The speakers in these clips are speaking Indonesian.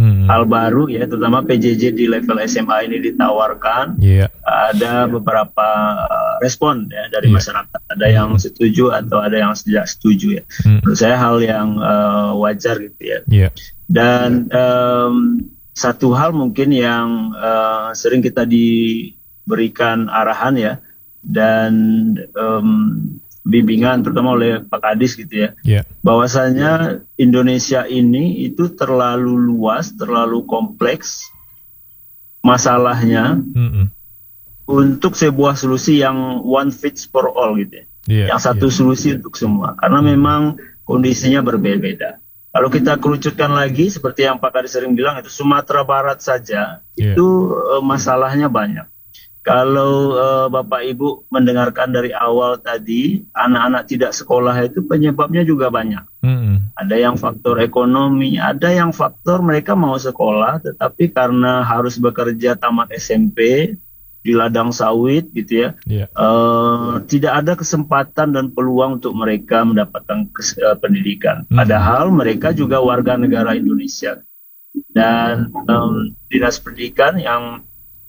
hal baru ya, terutama PJJ di level SMA ini ditawarkan. Ada beberapa respon ya dari masyarakat, ada yang setuju atau ada yang tidak setuju ya. Menurut saya hal yang wajar gitu ya. Dan satu hal mungkin yang sering kita diberikan arahan ya, dan bimbingan terutama oleh Pak Kadis gitu ya, bahwasanya Indonesia ini itu terlalu luas, terlalu kompleks masalahnya untuk sebuah solusi yang one fits for all gitu ya, yang satu solusi untuk semua, karena memang kondisinya berbeda-beda. Kalau kita kerucutkan lagi seperti yang Pak Kadis sering bilang, itu Sumatera Barat saja itu masalahnya banyak. Kalau Bapak Ibu mendengarkan dari awal tadi, anak-anak tidak sekolah itu penyebabnya juga banyak. Ada yang faktor ekonomi, ada yang faktor mereka mau sekolah, tetapi karena harus bekerja tamat SMP di ladang sawit gitu ya, tidak ada kesempatan dan peluang untuk mereka mendapatkan pendidikan. Padahal mereka juga warga negara Indonesia. Dan Dinas Pendidikan yang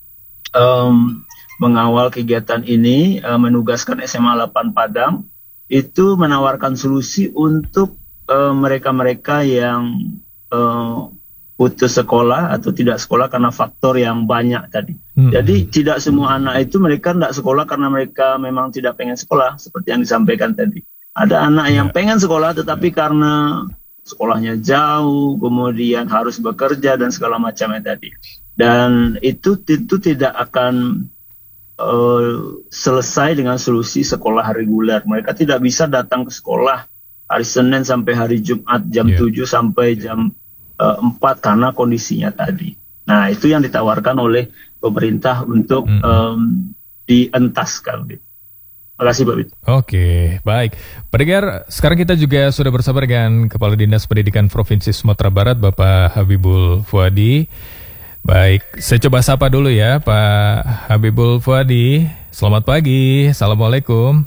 mengawal kegiatan ini menugaskan SMA 8 Padang itu menawarkan solusi untuk mereka-mereka yang putus sekolah atau tidak sekolah karena faktor yang banyak tadi. Jadi tidak semua anak itu mereka tidak sekolah karena mereka memang tidak pengen sekolah seperti yang disampaikan tadi. Ada anak yang pengen sekolah tetapi karena sekolahnya jauh, kemudian harus bekerja dan segala macamnya tadi. Dan itu tidak akan selesai dengan solusi sekolah reguler. Mereka tidak bisa datang ke sekolah hari Senin sampai hari Jumat jam 7 sampai jam 4 karena kondisinya tadi. Nah, itu yang ditawarkan oleh pemerintah untuk dientaskan. Terima kasih, Pak Bit. Oke, baik. Pendengar, sekarang kita juga sudah bersama dengan Kepala Dinas Pendidikan Provinsi Sumatera Barat, Bapak Habibul Fuadi. Baik, saya coba sapa dulu ya Pak Habibul Fuadi. Selamat pagi, Assalamualaikum.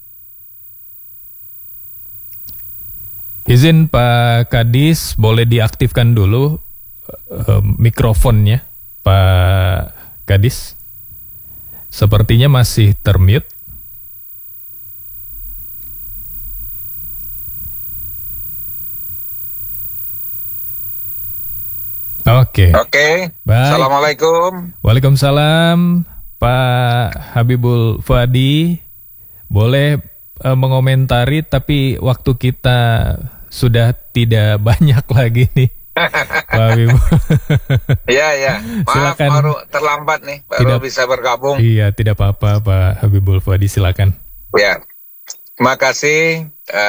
Izin Pak Kadis, boleh diaktifkan dulu mikrofonnya Pak Kadis. Sepertinya masih termute. Oke. Baik. Assalamualaikum. Waalaikumsalam, Pak Habibul Fuadi. Boleh mengomentari, tapi waktu kita sudah tidak banyak lagi nih, Pak Habibul. Iya. Maaf, silakan. Baru terlambat nih, baru bisa bergabung. Iya, tidak apa-apa, Pak Habibul Fuadi, silakan. Ya, terima kasih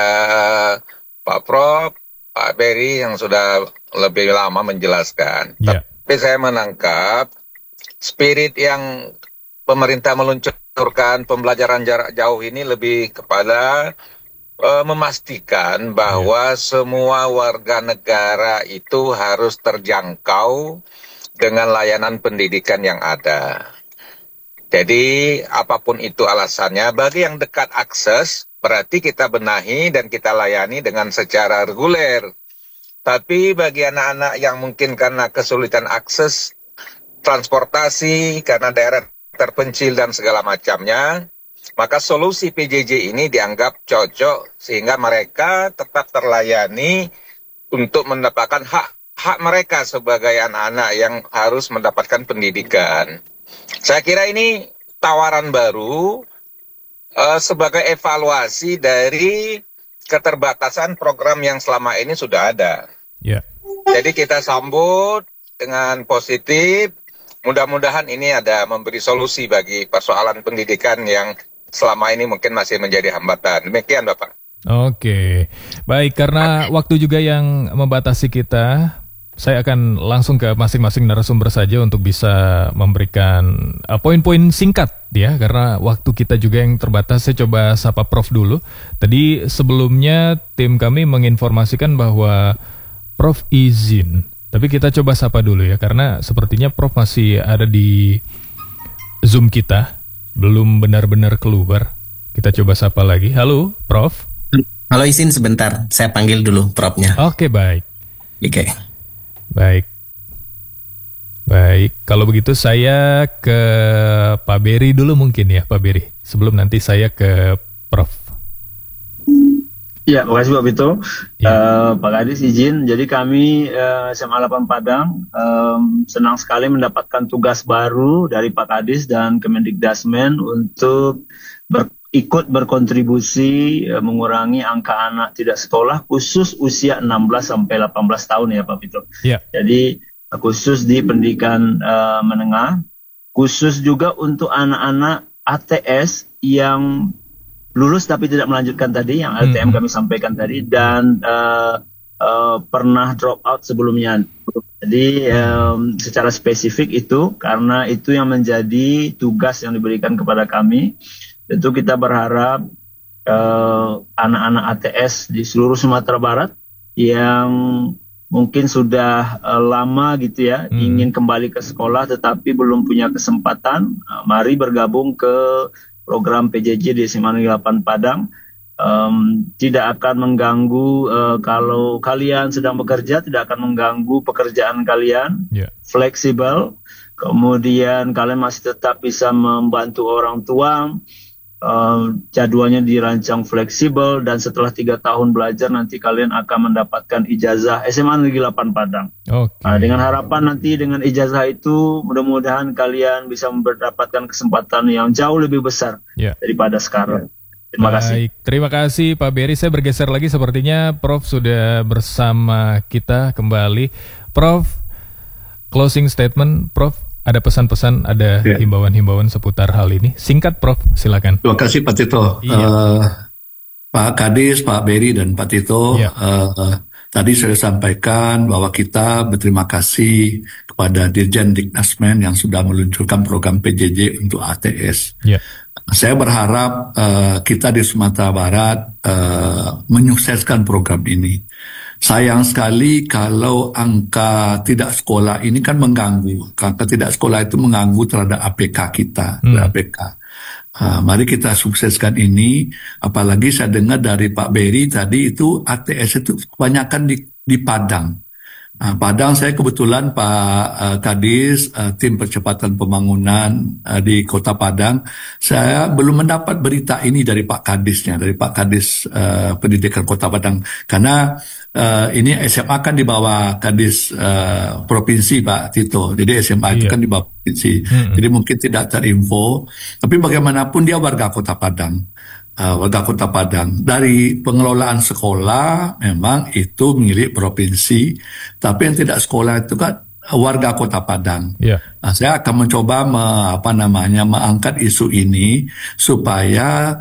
Pak Prof, Pak Beri yang sudah lebih lama menjelaskan. Tapi saya menangkap spirit yang pemerintah meluncurkan pembelajaran jarak jauh ini lebih kepada memastikan bahwa semua warga negara itu harus terjangkau dengan layanan pendidikan yang ada. Jadi apapun itu alasannya, bagi yang dekat akses berarti kita benahi dan kita layani dengan secara reguler. Tapi bagi anak-anak yang mungkin karena kesulitan akses transportasi, karena daerah terpencil dan segala macamnya, maka solusi PJJ ini dianggap cocok sehingga mereka tetap terlayani untuk mendapatkan hak mereka sebagai anak-anak yang harus mendapatkan pendidikan. Saya kira ini tawaran baru sebagai evaluasi dari keterbatasan program yang selama ini sudah ada. Jadi kita sambut dengan positif. Mudah-mudahan ini ada memberi solusi bagi persoalan pendidikan yang selama ini mungkin masih menjadi hambatan. Demikian, Bapak. Oke, baik, karena waktu juga yang membatasi kita, saya akan langsung ke masing-masing narasumber saja untuk bisa memberikan poin-poin singkat ya, karena waktu kita juga yang terbatas. Saya coba sapa Prof dulu. Tadi sebelumnya tim kami menginformasikan bahwa Prof izin, tapi kita coba sapa dulu ya, karena sepertinya Prof masih ada di Zoom kita, belum benar-benar keluar. Kita coba sapa lagi. Halo, Prof. Halo, izin sebentar, saya panggil dulu Profnya. Oke, baik. Oke. Baik. Baik, kalau begitu saya ke Pak Beri dulu mungkin ya, Pak Beri. Sebelum nanti saya ke Prof. Ya, makasih Pak Bito. Ya. Pak Kadis izin, jadi kami SMA 8 Padang senang sekali mendapatkan tugas baru dari Pak Kadis dan Kemendikdasmen untuk ikut berkontribusi mengurangi angka anak tidak sekolah khusus usia 16 sampai 18 tahun ya Pak Bito. Ya. Jadi khusus di pendidikan menengah, khusus juga untuk anak-anak ATS yang lulus tapi tidak melanjutkan tadi, yang LTM kami sampaikan tadi, dan pernah drop out sebelumnya. Jadi secara spesifik itu, karena itu yang menjadi tugas yang diberikan kepada kami, tentu kita berharap anak-anak ATS di seluruh Sumatera Barat yang mungkin sudah lama gitu ya, ingin kembali ke sekolah tetapi belum punya kesempatan, mari bergabung ke program PJJ di SMA Negeri 8 Padang. Tidak akan mengganggu kalau kalian sedang bekerja, tidak akan mengganggu pekerjaan kalian, fleksibel, kemudian kalian masih tetap bisa membantu orang tua, jadwalnya dirancang fleksibel, dan setelah 3 tahun belajar nanti kalian akan mendapatkan ijazah SMA Negeri 8 Padang. Nah, dengan harapan nanti dengan ijazah itu mudah-mudahan kalian bisa mendapatkan kesempatan yang jauh lebih besar daripada sekarang. Terima kasih. Baik, terima kasih Pak Beri. Saya bergeser lagi, sepertinya Prof sudah bersama kita kembali. Prof, closing statement, Prof. Ada pesan-pesan, ada himbauan-himbauan seputar hal ini. Singkat, Prof. Silakan. Terima kasih, Pak Tito. Pak Kadis, Pak Beri, dan Pak Tito. Tadi saya sampaikan bahwa kita berterima kasih kepada Dirjen Diknasmen yang sudah meluncurkan program PJJ untuk ATS. Saya berharap kita di Sumatera Barat menyukseskan program ini. Sayang sekali kalau angka tidak sekolah ini kan mengganggu. Angka tidak sekolah itu mengganggu terhadap APK kita. APK. Mari kita sukseskan ini. Apalagi saya dengar dari Pak Beri tadi itu ATS itu kebanyakan di Padang. Padang saya kebetulan Pak Kadis, tim percepatan pembangunan di Kota Padang, saya belum mendapat berita ini dari Pak Kadisnya, dari Pak Kadis Pendidikan Kota Padang, karena ini SMA kan di bawah Kadis Provinsi Pak Tito, jadi SMA itu kan di bawah Provinsi, jadi mungkin tidak terinfo, tapi bagaimanapun dia warga Kota Padang. Warga Kota Padang. Dari pengelolaan sekolah memang itu milik provinsi, tapi yang tidak sekolah itu kan warga Kota Padang. Nah, saya akan mencoba mengangkat isu ini supaya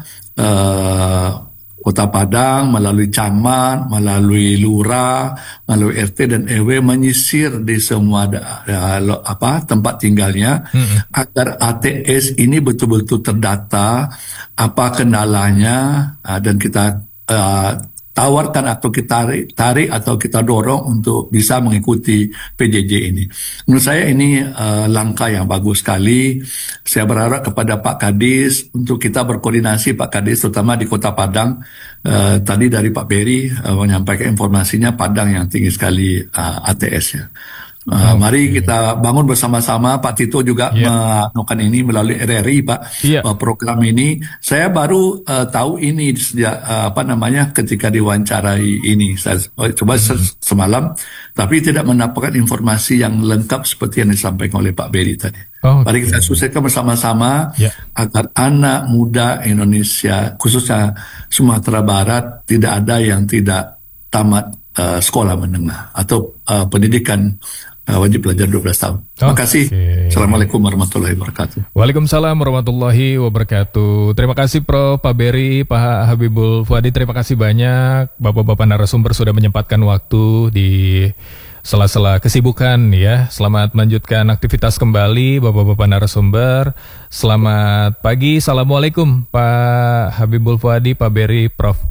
Kota Padang melalui camat, melalui lurah, melalui RT dan RW menyisir di semua tempat tinggalnya agar ATS ini betul-betul terdata apa kendalanya, dan kita tawarkan atau kita tarik atau kita dorong untuk bisa mengikuti PJJ ini. Menurut saya ini langkah yang bagus sekali. Saya berharap kepada Pak Kadis untuk kita berkoordinasi, Pak Kadis terutama di Kota Padang. Tadi dari Pak Beri menyampaikan informasinya Padang yang tinggi sekali ATS-nya. Mari kita bangun bersama-sama. Pak Tito juga melakukan ini melalui RRI, Pak. Program ini saya baru tahu ini sejak ketika diwawancarai ini. Saya coba semalam, tapi tidak mendapatkan informasi yang lengkap seperti yang disampaikan oleh Pak Beri tadi. Mari kita sukseskan bersama-sama agar anak muda Indonesia, khususnya Sumatera Barat, tidak ada yang tidak tamat sekolah menengah atau pendidikan wajib belajar 12 tahun. Terima kasih. Assalamualaikum warahmatullahi wabarakatuh. Waalaikumsalam warahmatullahi wabarakatuh. Terima kasih Prof, Pak Beri, Pak Habibul Fuadi. Terima kasih banyak Bapak-bapak narasumber sudah menyempatkan waktu di sela-sela kesibukan ya. Selamat melanjutkan aktivitas kembali Bapak-bapak narasumber. Selamat pagi. Assalamualaikum Pak Habibul Fuadi, Pak Beri, Prof.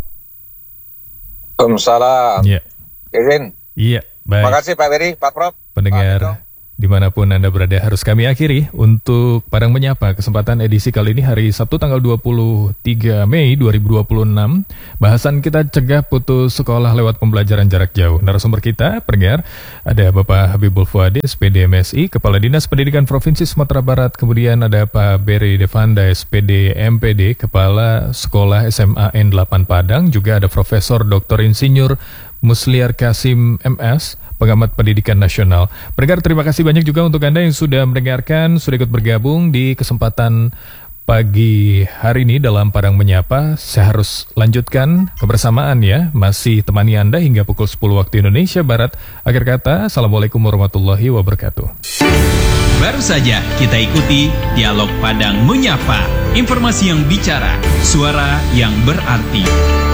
Waalaikumsalam. Iya. Izin. Iya. Baik. Terima kasih Pak Beri, Pak Prof. Pendengar dimanapun Anda berada, harus kami akhiri untuk Padang Menyapa. Kesempatan edisi kali ini hari Sabtu tanggal 23 Mei 2026. Bahasan kita cegah putus sekolah lewat pembelajaran jarak jauh. Narasumber kita, pendengar, ada Bapak Habibul Fuadi, SPD MSI, Kepala Dinas Pendidikan Provinsi Sumatera Barat. Kemudian ada Pak Berry Devanda, SPD MPD, Kepala Sekolah SMA N8 Padang. Juga ada Profesor Dr. Insinyur Musliar Kasim MS, pengamat pendidikan nasional. Pendengar, terima kasih banyak juga untuk Anda yang sudah mendengarkan, sudah ikut bergabung di kesempatan pagi hari ini dalam Padang Menyapa. Saya harus lanjutkan kebersamaan ya, masih temani Anda hingga pukul 10 waktu Indonesia Barat. Akhir kata, Assalamualaikum warahmatullahi wabarakatuh. Baru saja kita ikuti Dialog Padang Menyapa, informasi yang bicara, suara yang berarti.